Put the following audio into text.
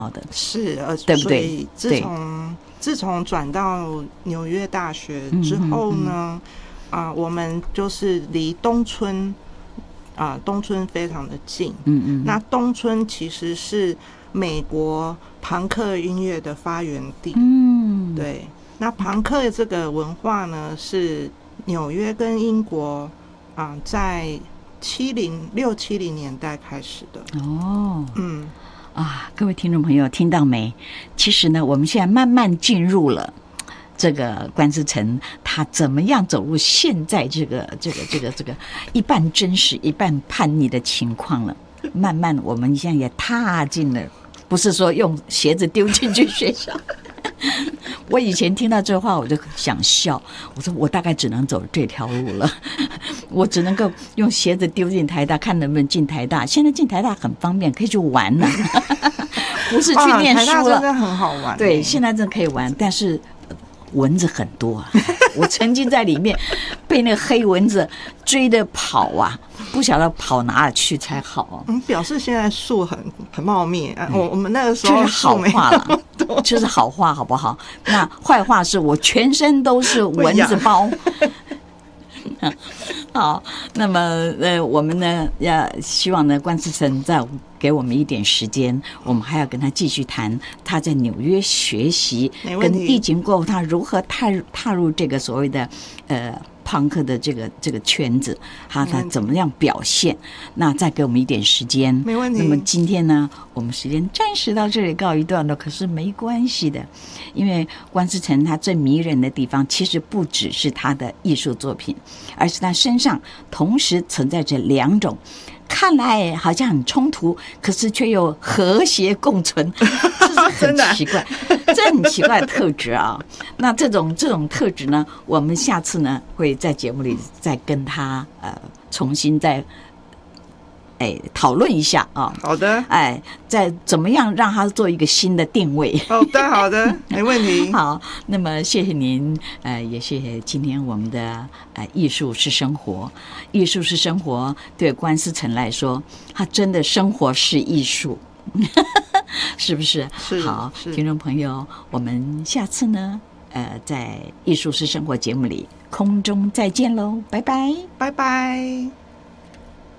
是， 对不对？ 所以自从转到纽约大学之后呢，我们就是离东村非常的近。那东村其实是美国朋克音乐的发源地。对。那朋克这个文化呢，是纽约跟英国在6、70年代开始的。 各位听众朋友听到没？其实呢，我们现在慢慢进入了这个关之诚他怎么样走入现在这个一半真实一半叛逆的情况了。慢慢我们现在也踏进了，不是说用鞋子丢进去学校。我以前听到这话我就想笑，我说我大概只能走这条路了，我只能够用鞋子丢进台大，看能不能进台大。现在进台大很方便，可以去玩了，不是去念书了。 台大真的很好玩。 对，现在真的可以玩，但是蚊子很多啊！我曾经在里面被那个黑蚊子追着跑啊，不晓得跑哪里去才好。 表示现在树很茂密。我们那个时候就是好话了，就是好话，好不好？那坏话是我全身都是蚊子包。好，那么我们呢要希望呢关之诚再给我们一点时间，我们还要跟他继续谈他在纽约学习，跟疫情过后他如何踏入这个所谓的朋克的这个圈子，他怎么样表现？那再给我们一点时间， 没问题。 那么今天呢，我们时间暂时到这里告一段落，可是没关系的，因为关之诚他最迷人的地方，其实不只是他的艺术作品，而是他身上同时存在着两种看来好像很冲突，可是却又和谐共存，这是很奇怪，这很奇怪的特质啊。那这种特质呢，我们下次呢会在节目里再跟他重新再讨论一下啊。 好的。 再怎么样让他做一个新的定位。 好的，没问题。 好，那么谢谢您，也谢谢今天我们的艺术是生活，艺术是生活，对关之诚来说，他真的生活是艺术，是不是？ 是。 好，听众朋友，我们下次呢，在艺术是生活节目里空中再见喽，拜拜， 拜拜。